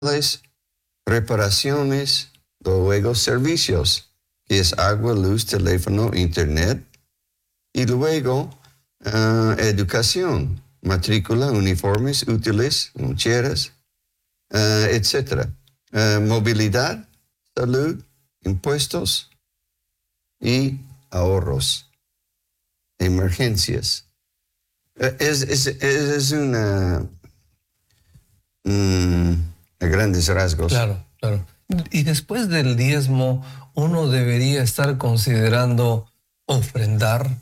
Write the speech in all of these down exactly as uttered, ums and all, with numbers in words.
reparaciones, luego servicios, que es agua, luz, teléfono, internet, y luego uh, educación, matrícula, uniformes, útiles, loncheras, uh, etcétera. Uh, movilidad, salud, impuestos y ahorros, emergencias. Uh, es, es, es una... Mm, a grandes rasgos. Claro, claro. Y después del diezmo, uno debería estar considerando ofrendar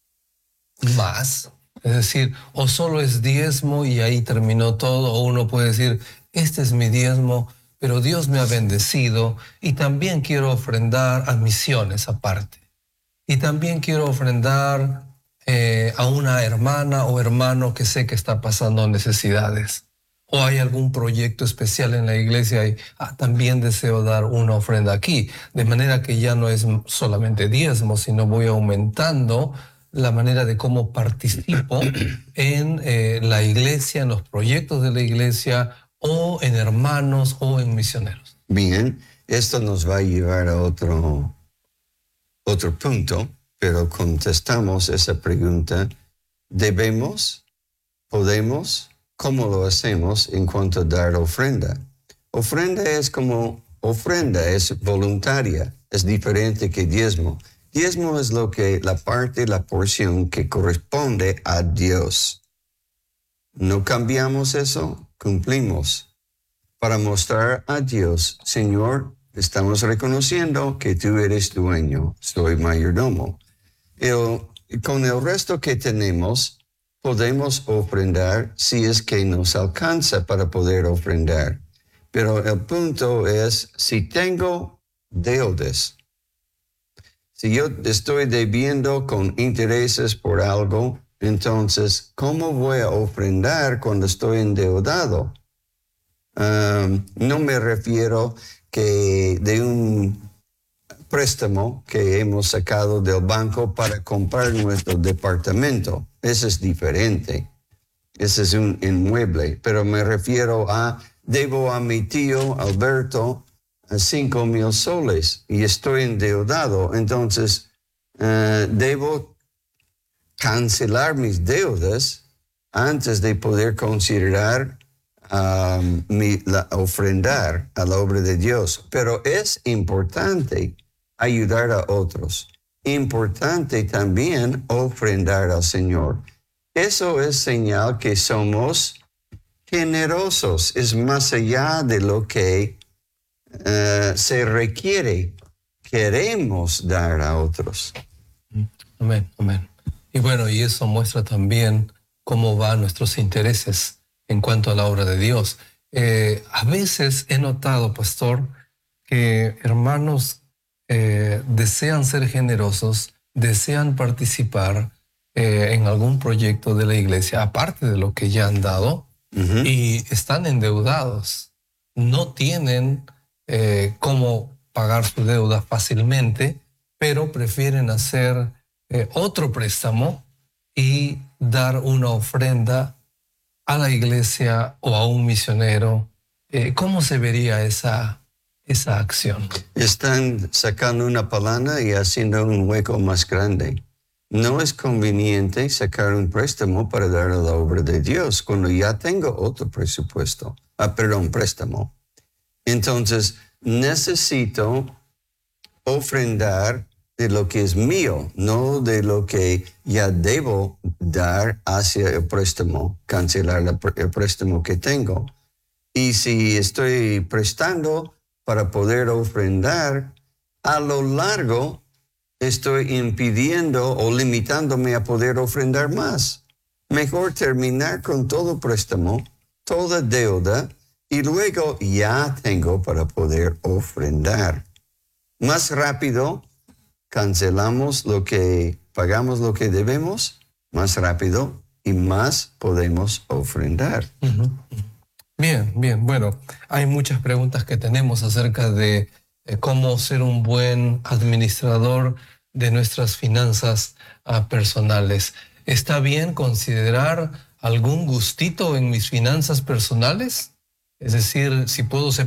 más. Es decir, o solo es diezmo y ahí terminó todo, o uno puede decir, este es mi diezmo, pero Dios me ha bendecido y también quiero ofrendar a misiones aparte. Y también quiero ofrendar eh, a una hermana o hermano que sé que está pasando necesidades. O hay algún proyecto especial en la iglesia y ah, también deseo dar una ofrenda aquí. De manera que ya no es solamente diezmo, sino voy aumentando la manera de cómo participo en eh, la iglesia, en los proyectos de la iglesia, o en hermanos, o en misioneros. Bien, esto nos va a llevar a otro, otro punto, pero contestamos esa pregunta. ¿Debemos? ¿Podemos? ¿Cómo lo hacemos en cuanto a dar ofrenda? Ofrenda es como, ofrenda es voluntaria, es diferente que diezmo. Diezmo es lo que, la parte, la porción que corresponde a Dios. No cambiamos eso, cumplimos. Para mostrar a Dios, Señor, estamos reconociendo que tú eres dueño, soy mayordomo. El, con el resto que tenemos, podemos ofrendar si es que nos alcanza para poder ofrendar. Pero el punto es, si tengo deudas, si yo estoy debiendo con intereses por algo, entonces, ¿cómo voy a ofrendar cuando estoy endeudado? Um, no me refiero que de un préstamo que hemos sacado del banco para comprar nuestro departamento. Eso es diferente. Ese es un inmueble. Pero me refiero a, debo a mi tío Alberto cinco mil soles y estoy endeudado. Entonces, uh, debo cancelar mis deudas antes de poder considerar um, mi, la, ofrendar a la obra de Dios. Pero es importante ayudar a otros. Importante también ofrendar al Señor. Eso es señal que somos generosos. Es más allá de lo que uh, se requiere. Queremos dar a otros. Amén, amén. Y bueno, y eso muestra también cómo van nuestros intereses en cuanto a la obra de Dios. Eh, a veces he notado, pastor, que hermanos Eh, desean ser generosos, desean participar eh, en algún proyecto de la iglesia, aparte de lo que ya han dado, uh-huh. y están endeudados. No tienen eh, cómo pagar su deuda fácilmente, pero prefieren hacer eh, otro préstamo y dar una ofrenda a la iglesia o a un misionero. Eh, ¿Cómo se vería esa esa acción? Están sacando una palana y haciendo un hueco más grande. No es conveniente sacar un préstamo para dar a la obra de Dios cuando ya tengo otro presupuesto. Ah, perdón, préstamo. Entonces, necesito ofrendar de lo que es mío, no de lo que ya debo dar hacia el préstamo, cancelar el préstamo que tengo. Y si estoy prestando para poder ofrendar, a lo largo estoy impidiendo o limitándome a poder ofrendar más. Mejor terminar con todo préstamo, toda deuda, y luego ya tengo para poder ofrendar. Más rápido cancelamos lo que, pagamos lo que debemos, más rápido y más podemos ofrendar. Uh-huh. Bien, bien. Bueno, hay muchas preguntas que tenemos acerca de eh, cómo ser un buen administrador de nuestras finanzas uh, personales. ¿Está bien considerar algún gustito en mis finanzas personales? Es decir, si puedo